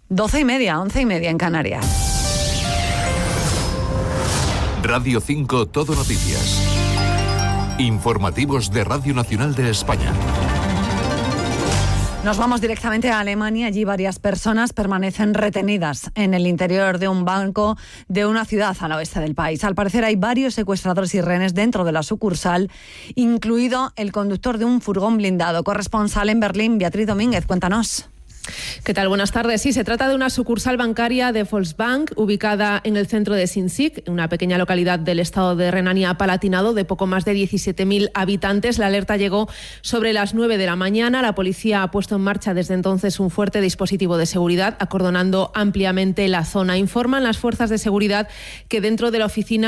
12:30, 11:30 en Canarias. Radio 5 Todo Noticias. Informativos de Radio Nacional de España. Nos vamos directamente a Alemania. Allí varias personas permanecen retenidas en el interior de un banco de una ciudad al oeste del país. Al parecer hay varios secuestradores y rehenes dentro de la sucursal, incluido el conductor de un furgón blindado. Corresponsal en Berlín, Beatriz Domínguez, cuéntanos. ¿Qué tal? Buenas tardes. Sí, se trata de una sucursal bancaria de Volksbank ubicada en el centro de Sinzig, una pequeña localidad del estado de Renania-Palatinado de poco más de 17.000 habitantes. La alerta llegó sobre las 9 de la mañana. La policía ha puesto en marcha desde entonces un fuerte dispositivo de seguridad, acordonando ampliamente la zona. Informan las fuerzas de seguridad que dentro de la oficina